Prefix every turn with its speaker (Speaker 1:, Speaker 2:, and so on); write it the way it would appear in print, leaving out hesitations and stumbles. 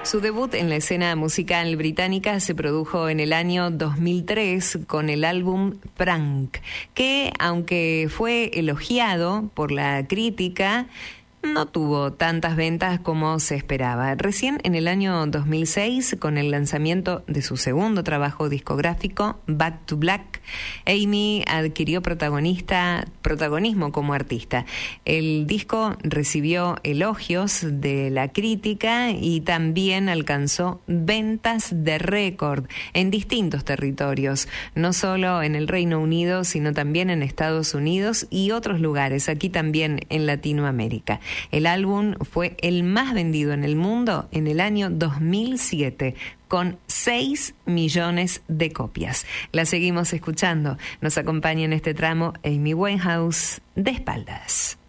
Speaker 1: Su debut en la escena musical británica se produjo en el año 2003 con el álbum Frank, que, aunque fue elogiado por la crítica, no tuvo tantas ventas como se esperaba. Recién en el año 2006, con el lanzamiento de su segundo trabajo discográfico, Back to Black, Amy adquirió protagonismo como artista. El disco recibió elogios de la crítica y también alcanzó ventas de récord en distintos territorios, no solo en el Reino Unido, sino también en Estados Unidos y otros lugares, aquí también en Latinoamérica. El álbum fue el más vendido en el mundo en el año 2007, con 6 millones de copias. La seguimos escuchando. Nos acompaña en este tramo Amy Winehouse, de espaldas.